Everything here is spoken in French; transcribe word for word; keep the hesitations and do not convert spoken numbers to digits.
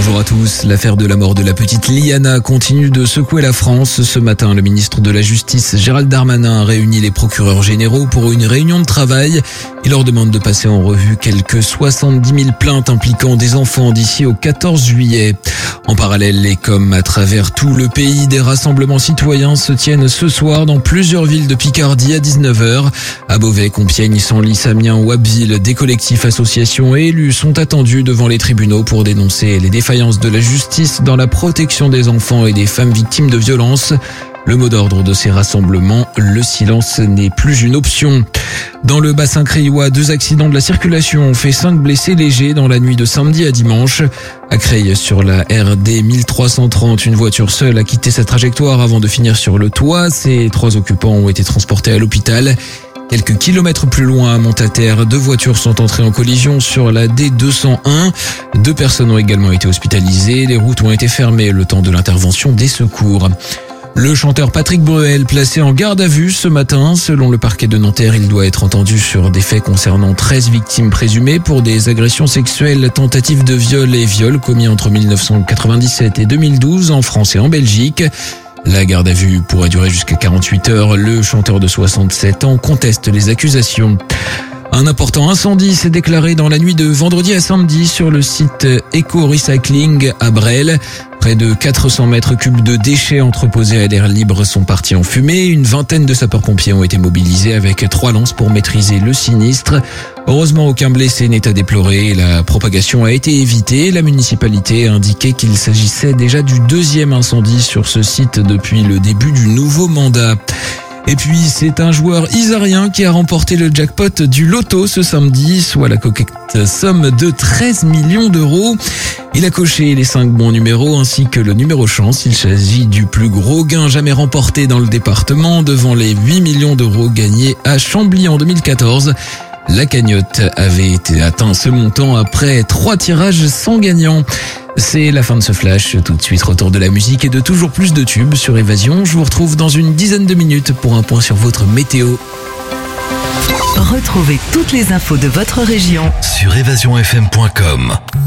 Bonjour à tous. L'affaire de la mort de la petite Liana continue de secouer la France. Ce matin, le ministre de la Justice, Gérald Darmanin, a réuni les procureurs généraux pour une réunion de travail. Il leur demande de passer en revue quelques soixante-dix mille plaintes impliquant des enfants d'ici au quatorze juillet. En parallèle, et comme à travers tout le pays, des rassemblements citoyens se tiennent ce soir dans plusieurs villes de Picardie à dix-neuf heures. À Beauvais, Compiègne, Senlis, Amiens ou Abbeville, des collectifs, associations et élus sont attendus devant les tribunaux pour dénoncer les défaillances de la justice dans la protection des enfants et des femmes victimes de violences. Le mot d'ordre de ces rassemblements, le silence n'est plus une option. Dans le bassin creillois, deux accidents de la circulation ont fait cinq blessés légers dans la nuit de samedi à dimanche. À Creil, sur la R D mille trois cent trente, une voiture seule a quitté sa trajectoire avant de finir sur le toit. Ses trois occupants ont été transportés à l'hôpital. Quelques kilomètres plus loin, à Montataire, deux voitures sont entrées en collision sur la D deux cent un. Deux personnes ont également été hospitalisées. Les routes ont été fermées le temps de l'intervention des secours. Le chanteur Patrick Bruel, placé en garde à vue ce matin. Selon le parquet de Nanterre, il doit être entendu sur des faits concernant treize victimes présumées pour des agressions sexuelles, tentatives de viol et viols commis entre mille neuf cent quatre-vingt-dix-sept et deux mille douze en France et en Belgique. La garde à vue pourrait durer jusqu'à quarante-huit heures. Le chanteur de soixante-sept ans conteste les accusations. Un important incendie s'est déclaré dans la nuit de vendredi à samedi sur le site Eco Recycling à Bresles. Près de quatre cents mètres cubes de déchets entreposés à l'air libre sont partis en fumée. Une vingtaine de sapeurs-pompiers ont été mobilisés avec trois lances pour maîtriser le sinistre. Heureusement, aucun blessé n'est à déplorer. La propagation a été évitée. La municipalité a indiqué qu'il s'agissait déjà du deuxième incendie sur ce site depuis le début du nouveau mandat. Et puis, c'est un joueur isarien qui a remporté le jackpot du loto ce samedi, soit la coquette somme de treize millions d'euros. Il a coché les cinq bons numéros ainsi que le numéro chance. Il s'agit du plus gros gain jamais remporté dans le département, devant les huit millions d'euros gagnés à Chambly en deux mille quatorze. La cagnotte avait été atteint ce montant après trois tirages sans gagnant. C'est la fin de ce flash. Tout de suite, retour de la musique et de toujours plus de tubes sur Évasion. Je vous retrouve dans une dizaine de minutes pour un point sur votre météo. Retrouvez toutes les infos de votre région sur évasion f m point com.